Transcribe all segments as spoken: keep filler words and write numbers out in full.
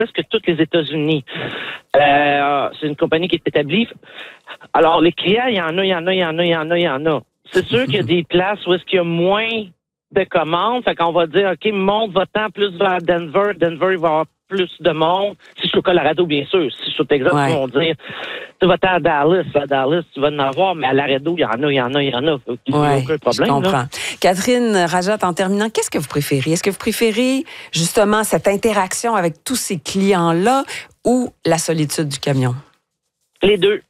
presque tous les États-Unis. Euh, c'est une compagnie qui est établie. Alors, les clients, il y en a, il y en a, il y en a, il y en a, il y en a. C'est sûr qu'il y a des places où est-ce qu'il y a moins de commandes. Fait qu'on va dire, OK, monte votre temps plus vers Denver. Denver, il va y avoir plus de monde. Si je suis au Colorado, bien sûr. Si je suis au Texas, ouais. ils vont dire, tu vas à Dallas. À Dallas, tu vas en avoir, mais à Laredo, il y en a, il y en a, il y en a. Il n'y a ouais, aucun problème. Je comprends. Là. Catherine Rajat, en terminant, qu'est-ce que vous préférez? Est-ce que vous préférez justement cette interaction avec tous ces clients-là ou la solitude du camion? Les deux.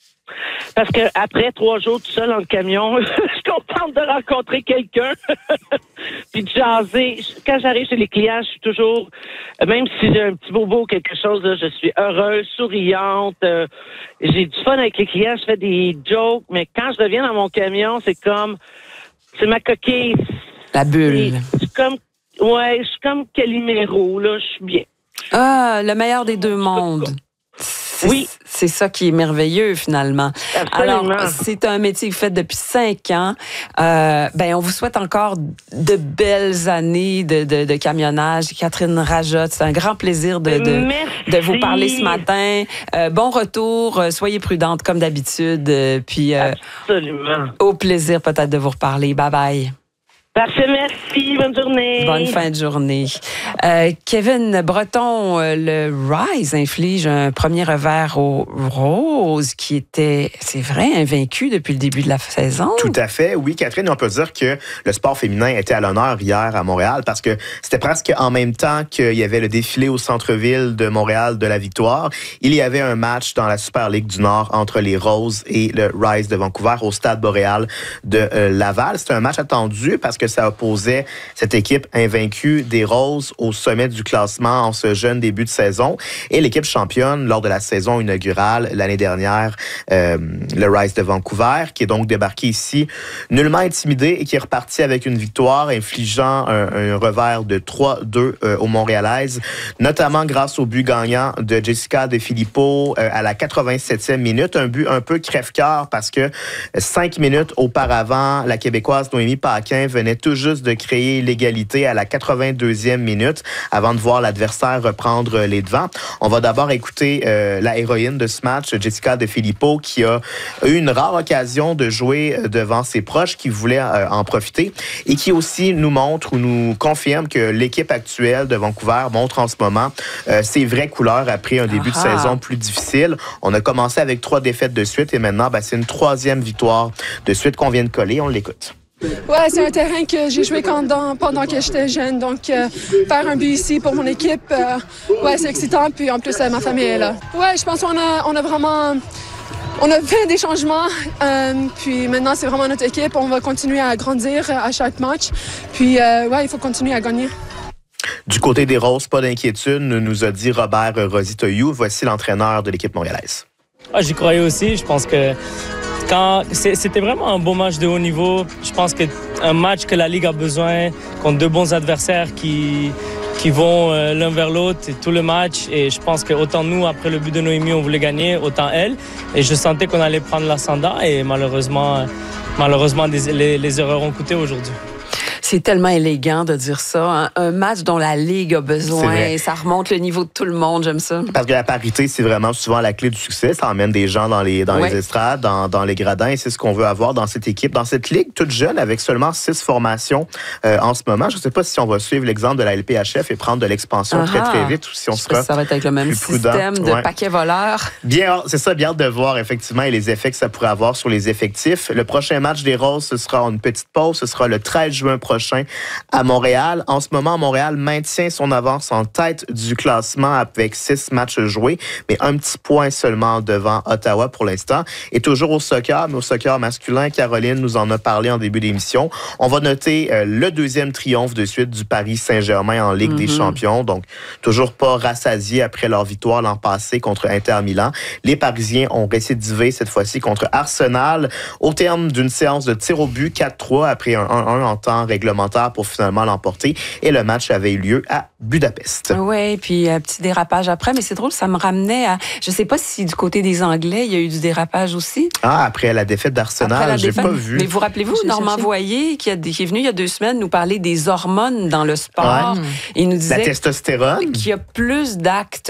Parce que après trois jours tout seul dans le camion, je suis contente de rencontrer quelqu'un puis de jaser. Quand j'arrive chez les clients, je suis toujours, même si j'ai un petit bobo ou quelque chose, là, je suis heureuse, souriante. Euh, j'ai du fun avec les clients, je fais des jokes, mais quand je reviens dans mon camion, c'est comme, c'est ma coquille. La bulle. Je suis comme, ouais, je suis comme Calimero, là, je suis bien. Ah, le meilleur des deux mondes. C'est, oui. C'est ça qui est merveilleux, finalement. Absolument. Alors, c'est un métier que vous faites depuis cinq ans. Euh, ben, on vous souhaite encore de belles années de, de, de camionnage. Catherine Rajat, c'est un grand plaisir de, de, de vous parler ce matin. Euh, bon retour. Soyez prudente, comme d'habitude. Puis, euh, Absolument. Au plaisir, peut-être, de vous reparler. Bye-bye. Parfait, merci. Bonne journée. Bonne fin de journée. Euh, Kevin Breton, euh, le Rise inflige un premier revers aux Roses qui était, c'est vrai, invaincu depuis le début de la saison. Tout à fait. Oui, Catherine, on peut dire que le sport féminin était à l'honneur hier à Montréal parce que c'était presque en même temps qu'il y avait le défilé au centre-ville de Montréal de la Victoire. Il y avait un match dans la Super Ligue du Nord entre les Roses et le Rise de Vancouver au Stade Boréal de euh, Laval. C'était un match attendu parce que que ça opposait cette équipe invaincue des Roses au sommet du classement en ce jeune début de saison. Et l'équipe championne lors de la saison inaugurale l'année dernière, euh, le Rise de Vancouver, qui est donc débarqué ici nullement intimidé et qui est reparti avec une victoire infligeant un, un revers de trois deux euh, aux Montréalaises, notamment grâce au but gagnant de Jessica De Filippo euh, à la quatre-vingt-septième minute. Un but un peu crève-cœur parce que cinq minutes auparavant, la Québécoise Noémie Paquin venait tout juste de créer l'égalité à la quatre-vingt-deuxième minute avant de voir l'adversaire reprendre les devants. On va d'abord écouter euh, la héroïne de ce match, Jessica De Filippo, qui a eu une rare occasion de jouer devant ses proches qui voulaient euh, en profiter et qui aussi nous montre ou nous confirme que l'équipe actuelle de Vancouver montre en ce moment euh, ses vraies couleurs après un début Aha. de saison plus difficile. On a commencé avec trois défaites de suite et maintenant, ben, c'est une troisième victoire de suite qu'on vient de coller. On l'écoute. Ouais, c'est un terrain que j'ai joué pendant, pendant que j'étais jeune. Donc, euh, faire un but ici pour mon équipe, euh, ouais, c'est excitant. Puis en plus, euh, ma famille est là. Ouais, je pense qu'on a, on a vraiment... On a fait des changements. Euh, puis maintenant, c'est vraiment notre équipe. On va continuer à grandir à chaque match. Puis, euh, ouais, il faut continuer à gagner. Du côté des Roses, pas d'inquiétude, nous a dit Robert Rositoyou. Voici l'entraîneur de l'équipe montréalaise. Ah, j'y croyais aussi. Je pense que Quand, c'était vraiment un beau match de haut niveau. Je pense qu'un match que la Ligue a besoin, contre deux bons adversaires qui, qui vont euh, l'un vers l'autre et tout le match. Et je pense que autant nous, après le but de Noémie, on voulait gagner, autant elle. Et je sentais qu'on allait prendre l'ascendant. Et malheureusement, malheureusement les, les erreurs ont coûté aujourd'hui. C'est tellement élégant de dire ça. Hein? Un match dont la Ligue a besoin. Ça remonte le niveau de tout le monde. J'aime ça. Parce que la parité, c'est vraiment souvent la clé du succès. Ça emmène des gens dans les, dans ouais. les estrades, dans, dans les gradins. Et c'est ce qu'on veut avoir dans cette équipe, dans cette Ligue toute jeune, avec seulement six formations euh, en ce moment. Je ne sais pas si on va suivre l'exemple de la L P H F et prendre de l'expansion Aha. très, très vite ou si on Je sera ça va être avec le même système de ouais. paquet voleur. Bien, c'est ça, bien hâte de voir, effectivement, et les effets que ça pourrait avoir sur les effectifs. Le prochain match des Roses, ce sera une petite pause. Ce sera le treize juin prochain à Montréal. En ce moment, Montréal maintient son avance en tête du classement avec six matchs joués, mais un petit point seulement devant Ottawa pour l'instant. Et toujours au soccer, mais au soccer masculin, Caroline nous en a parlé en début d'émission. On va noter euh, le deuxième triomphe de suite du Paris Saint-Germain en Ligue mm-hmm. des Champions. Donc, toujours pas rassasiés après leur victoire l'an passé contre Inter Milan. Les Parisiens ont récidivé cette fois-ci contre Arsenal au terme d'une séance de tir au but quatre trois après un un un en temps réglementaire. réglementaire pour finalement l'emporter. Et le match avait eu lieu à Budapest. Oui, puis un petit dérapage après, mais c'est drôle, ça me ramenait à... Je ne sais pas si du côté des Anglais, il y a eu du dérapage aussi. Ah, après la défaite d'Arsenal, j'ai pas vu. Mais vous rappelez-vous, Normand Voyer, qui, a, qui est venu il y a deux semaines nous parler des hormones dans le sport. Ouais. Et il nous disait... La testostérone. Qu'il y a plus d'actes